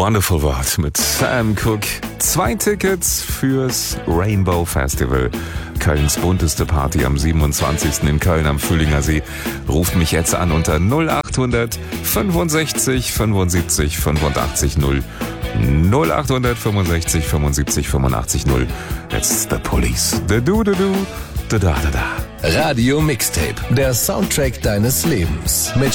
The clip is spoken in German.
Wonderful World mit Sam Cooke. 2 Tickets fürs Rainbow Festival. Kölns bunteste Party am 27. in Köln am Fühlinger See. Ruft mich jetzt an unter 0800 65 75 85 0. 0800 65 75 85 0. It's the police. Da da da da da da da. Radio Mixtape, der Soundtrack deines Lebens. Mit